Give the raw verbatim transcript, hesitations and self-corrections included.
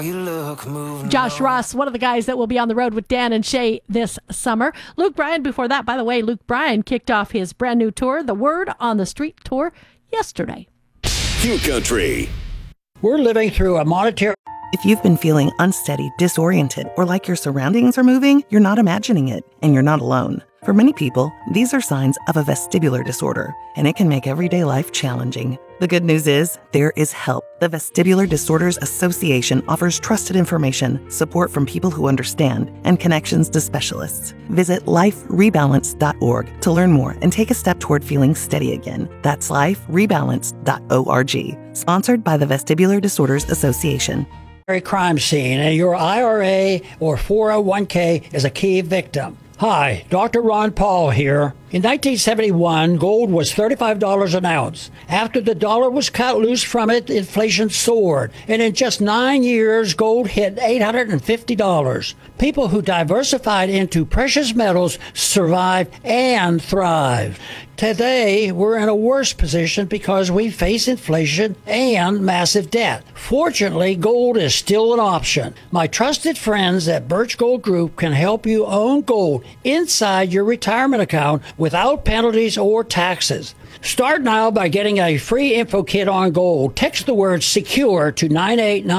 Josh Ross, one of the guys that will be on the road with Dan and Shay this summer. Luke Bryan before that. By the way, Luke Bryan kicked off his brand new tour, the Word on the Street tour, yesterday. Q Country. We're living through a monetary... If you've been feeling unsteady, disoriented, or like your surroundings are moving, you're not imagining it, and you're not alone. For many people, these are signs of a vestibular disorder, and it can make everyday life challenging. The good news is, there is help. The Vestibular Disorders Association offers trusted information, support from people who understand, and connections to specialists. Visit life rebalance dot org to learn more and take a step toward feeling steady again. That's life rebalance dot org. Sponsored by the Vestibular Disorders Association. crime scene, and your I R A or four oh one k is a key victim. Hi, Doctor Ron Paul here. In nineteen seventy-one, gold was thirty-five dollars an ounce. After the dollar was cut loose from it, inflation soared. And in just nine years, gold hit eight hundred fifty dollars. People who diversified into precious metals survived and thrived. Today, we're in a worse position because we face inflation and massive debt. Fortunately, gold is still an option. My trusted friends at Birch Gold Group can help you own gold inside your retirement account without penalties or taxes. Start now by getting a free info kit on gold. Text the word SECURE to nine eight nine